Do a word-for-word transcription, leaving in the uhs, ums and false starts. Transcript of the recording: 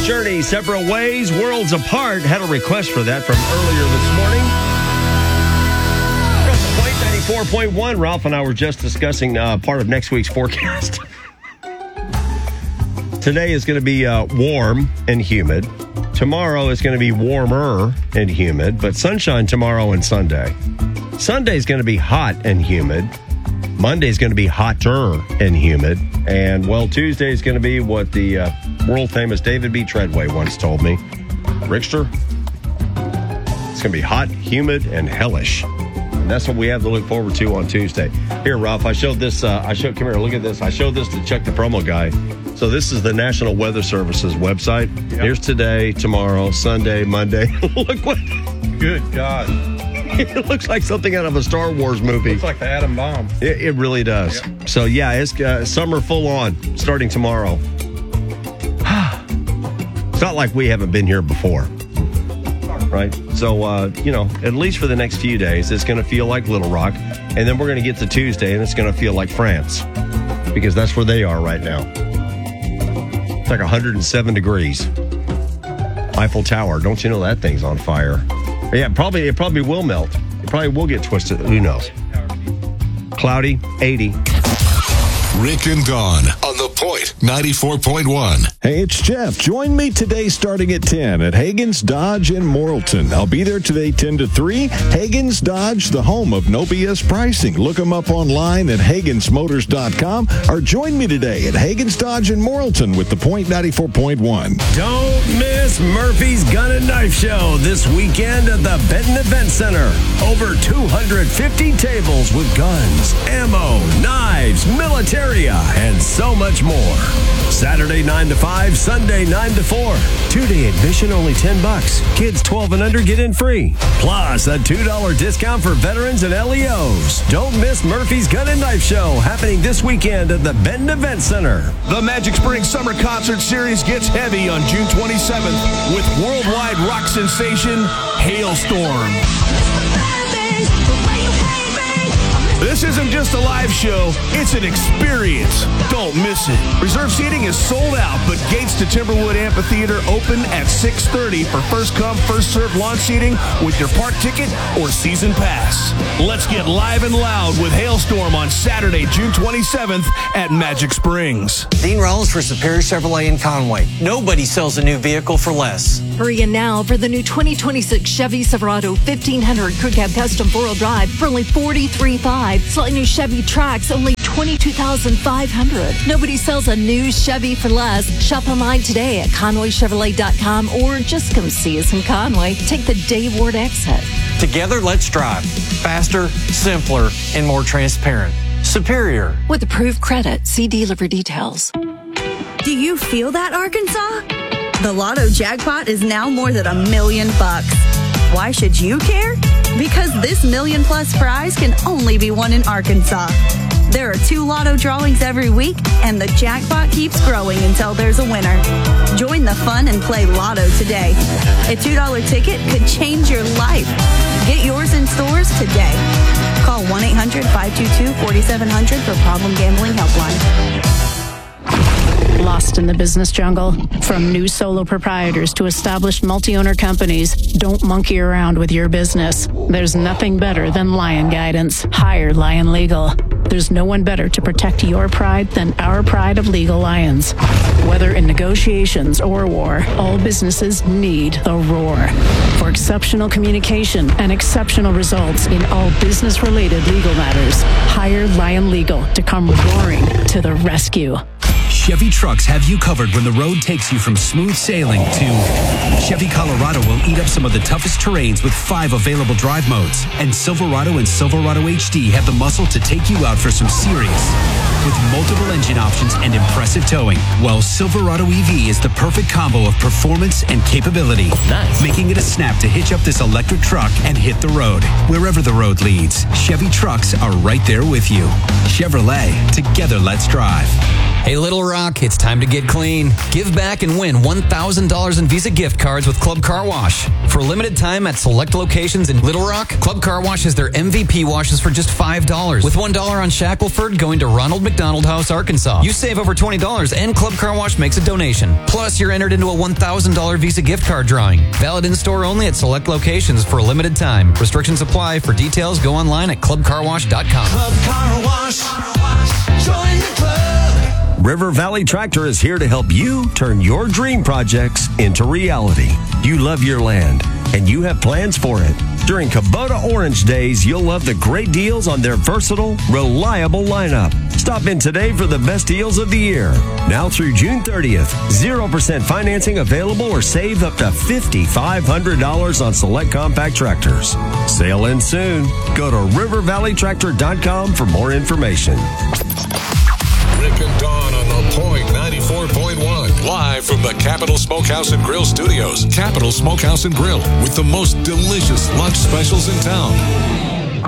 Journey, Separate Ways, Worlds Apart. Had a request for that from earlier this morning. From the Point ninety-four point one, Ralph and I were just discussing uh, part of next week's forecast. Today is going to be uh, warm and humid. Tomorrow is going to be warmer and humid, but sunshine tomorrow and Sunday. Sunday is going to be hot and humid. Monday is going to be hotter and humid. And, well, Tuesday is going to be what the uh, world-famous David B. Treadway once told me. Rickster, it's going to be hot, humid, and hellish. And that's what we have to look forward to on Tuesday. Here, Ralph, I showed this. Uh, I showed. Come here, look at this. I showed this to Chuck the Promo Guy. So this is the National Weather Service's website. Yep. Here's today, tomorrow, Sunday, Monday. Look what. Good God. It looks like something out of a Star Wars movie. Looks like the atom bomb. It, it really does. Yep. So, yeah, it's uh, summer full on starting tomorrow. It's not like we haven't been here before. Right? So, uh, you know, at least for the next few days, it's going to feel like Little Rock. And then we're going to get to Tuesday, and it's going to feel like France. Because that's where they are right now. It's like one hundred seven degrees. Eiffel Tower. Don't you know that thing's on fire? Yeah, probably it probably will melt. It probably will get twisted. Who knows? Cloudy, eighty. Rick and Dawn on the Point ninety-four point one. Hey, it's Jeff. Join me today starting at ten at Hagen's Dodge in Morrilton. I'll be there today ten to three. Hagen's Dodge, the home of no B S pricing. Look them up online at Hagens Motors dot com or join me today at Hagen's Dodge in Morrilton with the Point ninety-four point one. Don't miss Murphy's Gun and Knife Show this weekend at the Benton Event Center. Over two hundred fifty tables with guns, ammo, knives, military, and so much more. Saturday nine to five, Sunday nine to four. Two-day admission only ten bucks. Kids twelve and under get in free. Plus a two dollar discount for veterans and L E Os. Don't miss Murphy's Gun and Knife Show happening this weekend at the Benton Event Center. The Magic Springs Summer Concert Series gets heavy on June twenty-seventh with worldwide rock sensation Hailstorm. This isn't just a live show, it's an experience. Don't miss it. Reserve seating is sold out, but gates to Timberwood Amphitheater open at six thirty for first come, first served launch seating with your park ticket or season pass. Let's get live and loud with Hailstorm on Saturday, June twenty-seventh at Magic Springs. Dean Rollins for Superior Chevrolet in Conway. Nobody sells a new vehicle for less. Hurry in now for the new twenty twenty-six Chevy Silverado fifteen hundred Crew Cab Custom four-wheel drive for only forty-three thousand five hundred dollars. Slightly new Chevy Trax, only twenty-two thousand five hundred dollars. Nobody sells a new Chevy for less. Shop online today at Conway Chevrolet dot com or just come see us in Conway. Take the Dave Ward exit. Together, let's drive. Faster, simpler, and more transparent. Superior. With approved credit, see dealer for details. Do you feel that, Arkansas? The Lotto jackpot is now more than a million bucks. Why should you care? Because this million plus prize can only be won in Arkansas. There are two Lotto drawings every week, and the jackpot keeps growing until there's a winner. Join the fun and play Lotto today. A two dollar ticket could change your life. Get yours in stores today. Call one eight hundred five two two four seven zero zero for Problem Gambling Helpline. Lost in the business jungle? From new solo proprietors to established multi-owner companies, don't monkey around with your business. There's nothing better than Lion Guidance. Hire Lion Legal. There's no one better to protect your pride than our pride of Legal Lions. Whether in negotiations or war, all businesses need the roar. For exceptional communication and exceptional results in all business-related legal matters, hire Lion Legal to come roaring to the rescue. Chevy trucks have you covered when the road takes you from smooth sailing to Chevy Colorado will eat up some of the toughest terrains with five available drive modes. And Silverado and Silverado H D have the muscle to take you out for some serious. With multiple engine options and impressive towing, well, Silverado E V is the perfect combo of performance and capability. Nice. Making it a snap to hitch up this electric truck and hit the road. Wherever the road leads, Chevy trucks are right there with you. Chevrolet, together let's drive. Hey, Little Rock, it's time to get clean. Give back and win one thousand dollars in Visa gift cards with Club Car Wash. For a limited time at select locations in Little Rock, Club Car Wash has their M V P washes for just five dollars, with one dollar on Shackleford going to Ronald McDonald House, Arkansas. You save over twenty dollars and Club Car Wash makes a donation. Plus, you're entered into a one thousand dollars Visa gift card drawing. Valid in-store only at select locations for a limited time. Restrictions apply. For details, go online at club car wash dot com. Club Car Wash. Join the club. River Valley Tractor is here to help you turn your dream projects into reality. You love your land, and you have plans for it. During Kubota Orange Days, you'll love the great deals on their versatile, reliable lineup. Stop in today for the best deals of the year. Now through June thirtieth, zero percent financing available or save up to five thousand five hundred dollars on select compact tractors. Sale ends soon. Go to river valley tractor dot com for more information. Rick and Dawn on the Point ninety-four point one. Live from the Capital Smokehouse and Grill Studios. Capital Smokehouse and Grill with the most delicious lunch specials in town.